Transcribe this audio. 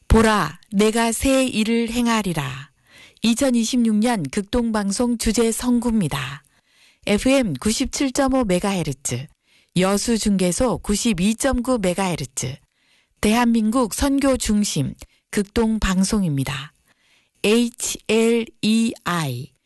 보라, 내가 새 일을 행하리라. 2026년 극동방송 주제 선구입니다. FM 97.5MHz, 여수중계소 92.9MHz, 대한민국 선교 중심 극동방송입니다. HLEI,